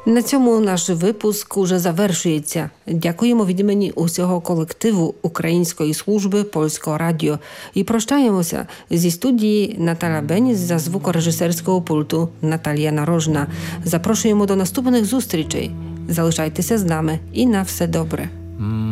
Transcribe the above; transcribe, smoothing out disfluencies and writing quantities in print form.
На цьому наш випуск уже завершується. Дякуємо від імені усього колективу Української служби Польського радіо і прощаємося зі студії Наталя Беніс, за звукорежисерського пульту Наталія Нарожна. Запрошуємо до наступних зустрічей. Залишайтеся з нами і на все добре.